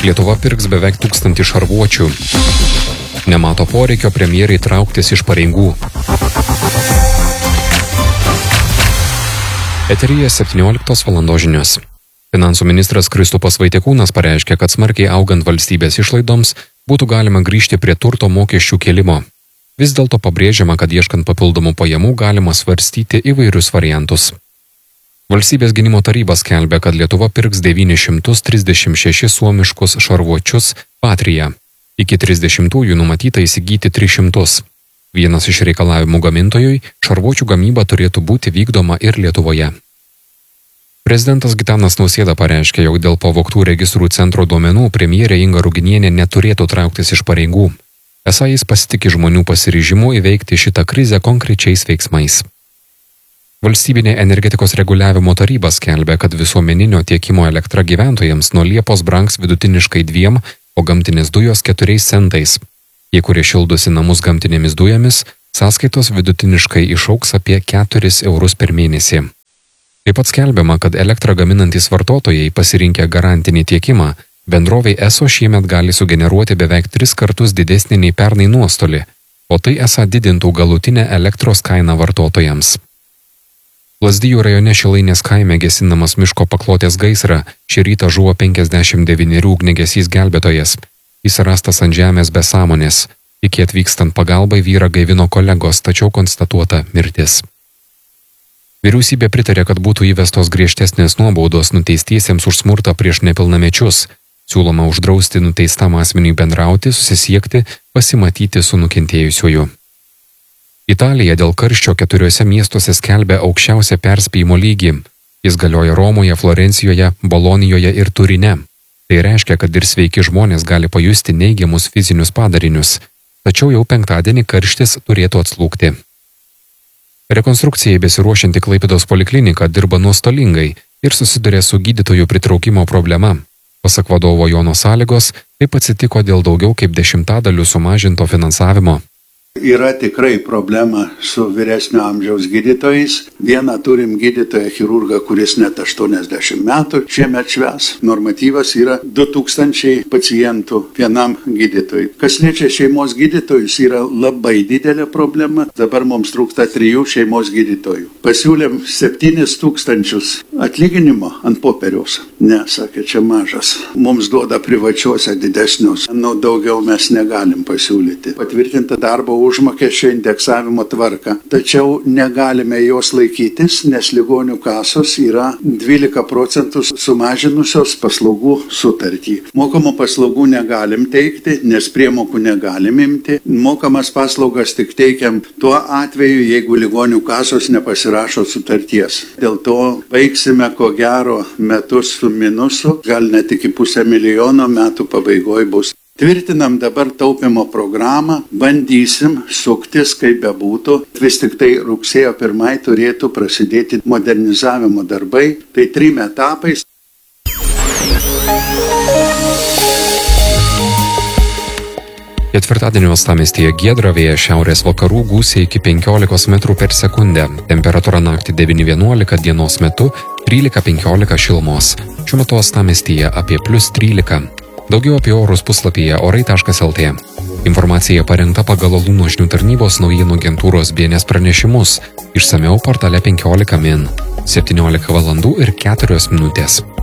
Lietuva pirks beveik 1000 šarvuočių. Nemato poreikio premjerai trauktis iš pareigų. Eteryje 17 valandos žinios. Finansų ministras Kristupas Vaitekūnas pareiškė, kad smarkiai augant valstybės išlaidoms būtų galima grįžti prie turto mokesčių kėlimo. Vis dėlto pabrėžiama, kad ieškant papildomų pajamų galima svarstyti įvairius variantus. Valstybės gynimo taryba skelbia, kad Lietuva pirks 936 suomiškus šarvuočius Patria. Iki 30-ųjų numatyta įsigyti 300. Vienas iš reikalavimų gamintojui – šarvuočių gamyba turėtų būti vykdoma ir Lietuvoje. Prezidentas Gitanas Nausėda pareiškė, jog dėl pavogtų registrų centro duomenų premjerė Inga Ruginienė neturėtų trauktis iš pareigų. Esą jis pasitiki žmonių pasiryžimu įveikti šitą krizę konkrečiais veiksmais. Valstybinė energetikos reguliavimo taryba skelbia, kad visuomeninio tiekimo elektra gyventojams nuo Liepos brangs vidutiniškai 2, o gamtinės dujos 4 centais. Tie, kurie šildosi namus gamtinėmis dujomis, sąskaitos vidutiniškai išaugs apie 4 eurus per mėnesį. Taip pat skelbiama, kad elektrą gaminantys vartotojai pasirinkę garantinį tiekimą, bendrovei ESO šiemet gali sugeneruoti beveik 3 kartus didesnį nei pernai nuostolį, o tai esą didintų galutinę elektros kainą vartotojams. Lazdijų rajone Šilainės kaime gesinamas miško paklotės gaisrą šį rytą žuvo 59 ugniagesys gelbėtojas. Jis rastas ant žemės be sąmonės. Iki atvykstant pagalbai vyrą gaivino kolegos, tačiau konstatuota mirtis. Vyriausybė pritarė, kad būtų įvestos griežtesnės nuobaudos nuteistiesiems už smurtą prieš nepilnamečius. Siūloma uždrausti nuteistam asmeniui bendrauti, susisiekti, pasimatyti su nukentėjusiuoju. Italija dėl karščio 4 miestuose skelbia aukščiausią perspėjimo lygį. Jis galioja Romoje, Florencijoje, Bolonijoje ir Turine. Tai reiškia, kad ir sveiki žmonės gali pajusti neigiamus fizinius padarinius. Tačiau jau penktadienį karštis turėtų atslūgti. Rekonstrukcijai besiruošianti Klaipėdos poliklinika dirba nuostolingai ir susiduria su gydytojų pritraukimo problema. Pasak vadovo Jono Sąlygos, taip atsitiko dėl daugiau kaip 10% sumažinto finansavimo. Yra tikrai problema su vyresnio amžiaus gydytojais. Vieną turim gydytoją chirurgą, kuris net 80 metų šiemet švęs. Normatyvas yra 2000 pacientų vienam gydytojui. Kas liečia šeimos gydytojus, yra labai didelė problema. Dabar mums trūksta 3 šeimos gydytojų. Pasiūlėm 7000 atlyginimo ant popieriaus. Ne, sakė, čia mažas. Mums duoda privačiuose didesnius. Daugiau mes negalim pasiūlyti. Patvirtinta darbo užmokesčio indeksavimo tvarka. Tačiau negalime jos laikytis, nes ligonių kasos yra 12% sumažinusios paslaugų sutartį. Mokamų paslaugų negalim teikti, nes priemokų negalim imti. Mokamas paslaugas tik teikiam tuo atveju, jeigu ligonių kasos nepasirašo sutarties. Dėl to baigsime ko gero metus su minusu, gal net iki 500 000 metų pabaigoje bus. Tvirtinam dabar taupimo programą, bandysim suktis, kaip bebūtų. Vis tik tai rugsėjo 1 turėtų prasidėti modernizavimo darbai, tai 3 etapais. Ketvirtadienio uostamiestyje giedra, vėjas šiaurės vakarų gūsiai iki 15 metrų per sekundę. Temperatūra naktį 9–11, dienos metu 13–15 šilumos. Šiuo metu uostamiestyje apie +13. Daugiau apie orus puslapyje orai.lt. Informacija parengta pagal Alūno žinių tarnybos naujienų agentūros BNS pranešimus. Išsamiau portale 15 min. 17:04.